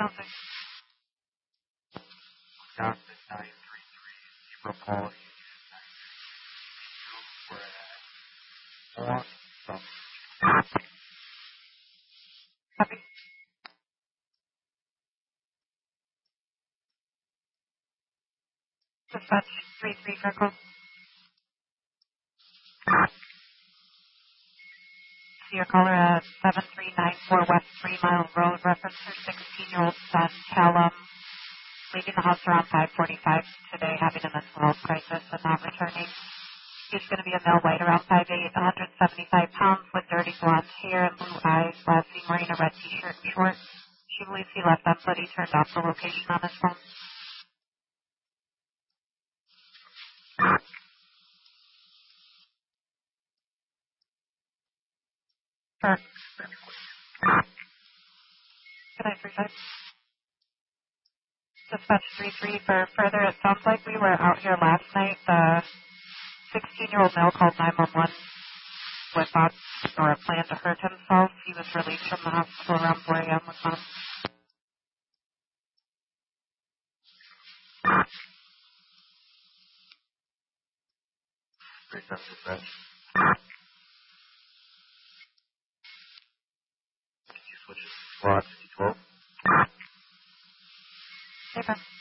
Down to 933, Zebra Paul, we're at 4 from Copy. Dispatch 33 Freckles. See your caller at 7394 West 3 Mile Road. Reference her 16-year-old son, Callum, leaving the house around 5:45 today, having a mental health crisis and not returning. He's going to be a male white, around 5'8", 175 pounds, with dirty blonde hair and blue eyes, last seen wearing a red t-shirt and shorts. She believes he left them, but he turned off the location on his phone. Good night, 35. Dispatch 33 for further. It sounds like we were out here last night. The 16-year-old male called 911 with thoughts or a plan to hurt himself. He was released from the hospital around 4 a.m. with mom. Great stuff, dispatch. Switches to squad 12. Okay.